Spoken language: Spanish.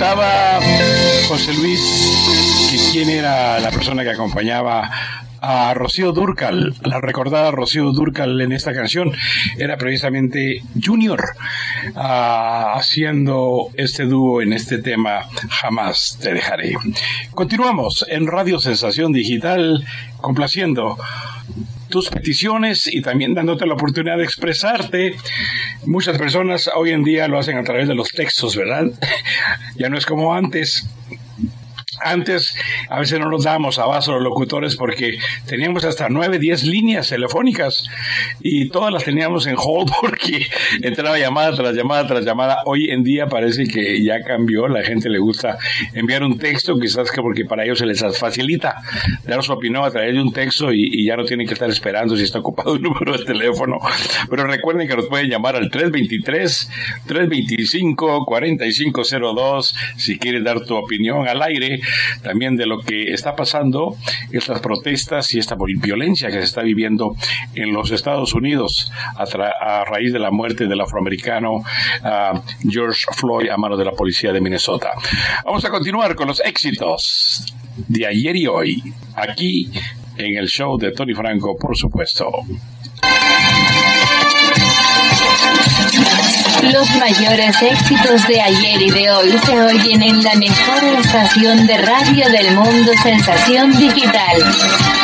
preguntaba José Luis que quién era la persona que acompañaba a Rocío Dúrcal, la recordada Rocío Dúrcal en esta canción. Era precisamente Junior, haciendo este dúo en este tema Jamás te dejaré. Continuamos en Radio Sensación Digital, complaciendo tus peticiones y también dándote la oportunidad de expresarte. Muchas personas hoy en día lo hacen a través de los textos, ¿verdad? Ya no es como antes. Antes, a veces no nos dábamos abasto los locutores porque teníamos hasta 9, 10 líneas telefónicas y todas las teníamos en hold porque entraba llamada tras llamada tras llamada. Hoy en día parece que ya cambió, la gente le gusta enviar un texto, quizás que porque para ellos se les facilita dar su opinión a través de un texto y ya no tienen que estar esperando si está ocupado el número de teléfono. Pero recuerden que nos pueden llamar al 323-325-4502 si quieres dar tu opinión al aire. También de lo que está pasando, estas protestas y esta violencia que se está viviendo en los Estados Unidos a raíz de la muerte del afroamericano George Floyd a manos de la policía de Minnesota. Vamos a continuar con los éxitos de ayer y hoy, aquí en el show de Tony Franco, por supuesto. Los mayores éxitos de ayer y de hoy se oyen en la mejor estación de radio del mundo, Sensación Digital.